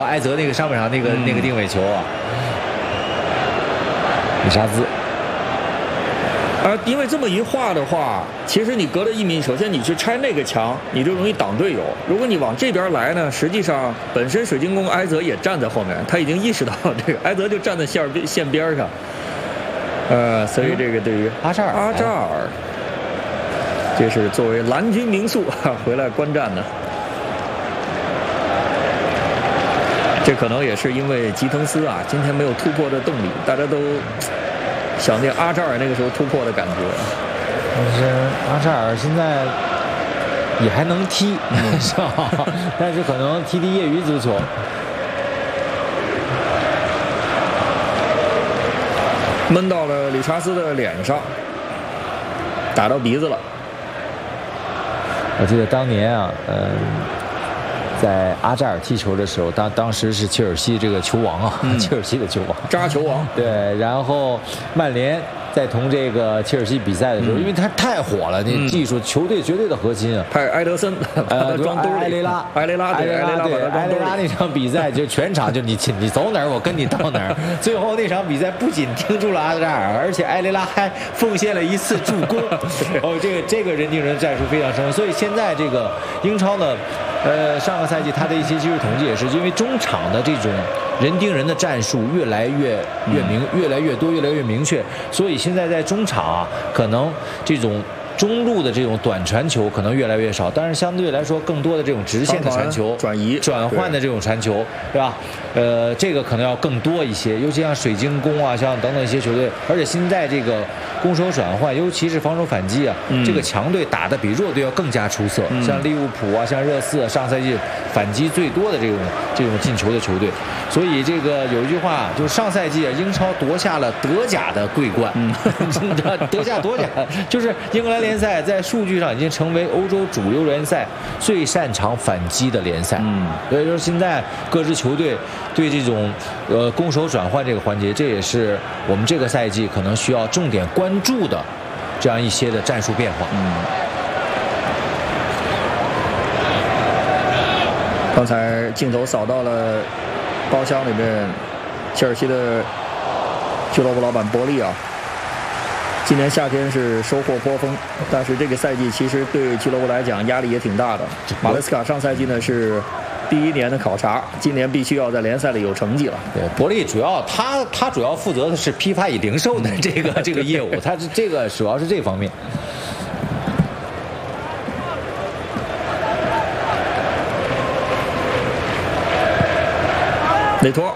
埃泽那个上半场那个定位球啊，米沙兹。 因为这么一画的话，其实你隔了1米，首先你去拆那个墙，你就容易挡队友。如果你往这边来呢，实际上本身水晶宫埃泽也站在后面，他已经意识到这个埃泽就站在线边上。所以这个对于阿扎尔， 这是作为蓝军名宿回来观战的。这可能也是因为吉滕斯啊今天没有突破的动力，大家都想念阿扎尔那个时候突破的感觉。 但是阿扎尔现在也还能踢，是吧？但是可能踢业余足球。 闷到了理查斯的脸上，打到鼻子了。 我记得当年啊，在阿扎尔踢球的时候，当时是切尔西这个球王啊，切尔西的球王， 扎球王。 对，然后曼联在同这个切尔西比赛的时候，因为他太火了，那技术球队绝对的核心啊。 派埃德森把他装兜里， 埃雷拉那场比赛就全场就你走哪儿我跟你到哪儿。最后那场比赛不仅盯住了阿扎尔，而且埃雷拉还奉献了1次助攻。这个人盯人战术非常深。所以现在这个英超呢，上个赛季他的一些技术统计也是因为中场的这种人盯人的战术越来越多，越来越明确，所以现在在中场啊，可能这种中路的这种短传球可能越来越少，但是相对来说更多的这种直线的传球、转换的这种传球，是吧？这个可能要更多一些，尤其像水晶宫啊，像等等一些球队，而且现在这个攻守转换，尤其是防守反击啊，这个强队打得比弱队要更加出色，像利物浦啊，像热刺啊，上赛季反击最多的这种进球的球队。所以这个有一句话，就是上赛季啊，英超夺下了德甲的桂冠，德甲夺甲，就是英格兰联赛在数据上已经成为欧洲主流联赛最擅长反击的联赛。所以说现在各支球队对这种攻守转换这个环节，这也是我们这个赛季可能需要重点关注的这样一些的战术变化。 刚才镜头扫到了包厢里面，切尔西的俱乐部老板伯利啊，今年夏天是收获颇丰，但是这个赛季其实对俱乐部来讲压力也挺大的。马雷斯卡上赛季呢是第1年的考察，今年必须要在联赛里有成绩了。 对，伯利主要他主要负责的是批发与零售的这个业务，他是这个主要是这方面。 内托，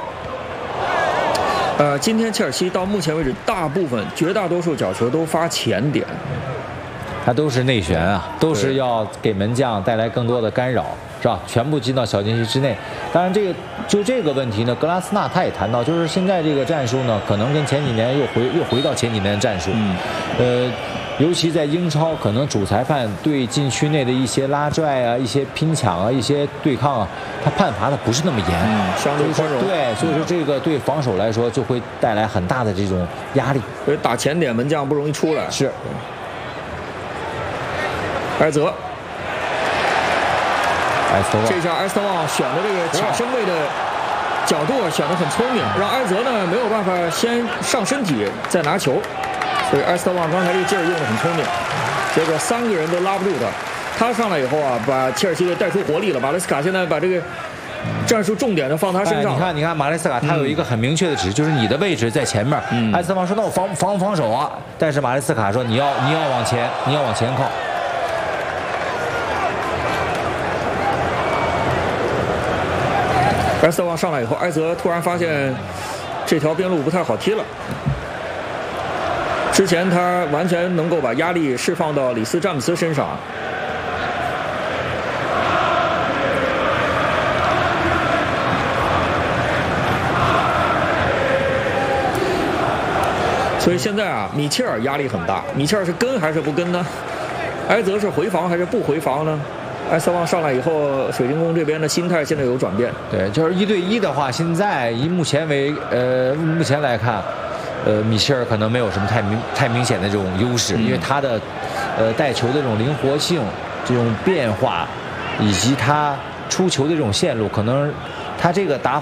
今天切尔西到目前为止，绝大多数角球都发前点， 他都是内旋啊，都是要给门将带来更多的干扰，是吧？全部进到小禁区之内。当然，这个问题呢，格拉斯纳他也谈到，就是现在这个战术呢，可能跟前几年又回到前几年的战术，尤其在英超，可能主裁判对禁区内的一些拉拽啊、一些拼抢啊、一些对抗啊，他判罚的不是那么严， 相对宽容。 对，所以说这个对防守来说就会带来很大的这种压力。 所以打前点门将不容易出来。 是。 埃泽，这下埃斯特旺选的这个卡身位的角度选得很聪明，让埃泽呢没有办法先上身体再拿球。所以埃斯特旺刚才这个劲儿用得很聪明，结果3个人都拉不住他。他上来以后啊，把切尔西队带出活力了。马雷斯卡现在把这个战术重点的放他身上。 你看，马雷斯卡他有一个很明确的指示，就是你的位置在前面。埃斯特旺说：“那我防守啊。”但是马雷斯卡说：“你要往前，你要往前靠。” 埃斯特旺上来以后，埃泽突然发现这条边路不太好踢了。之前他完全能够把压力释放到里斯詹姆斯身上，所以现在啊，米切尔压力很大。米切尔是跟还是不跟呢？埃泽是回防还是不回防呢？埃斯特旺上来以后，水晶宫这边的心态现在有转变。 对，就是1对1的话，现在以目前来看。米切尔可能没有什么太明显的这种优势，因为他的带球的这种灵活性、这种变化，以及他出球的这种线路，可能他这个打法。